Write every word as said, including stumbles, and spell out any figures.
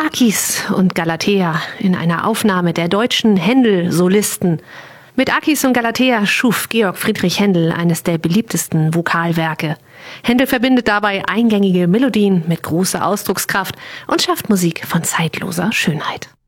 Akis und Galatea in einer Aufnahme der deutschen Händel-Solisten. Mit Akis und Galatea schuf Georg Friedrich Händel eines der beliebtesten Vokalwerke. Händel verbindet dabei eingängige Melodien mit großer Ausdruckskraft und schafft Musik von zeitloser Schönheit.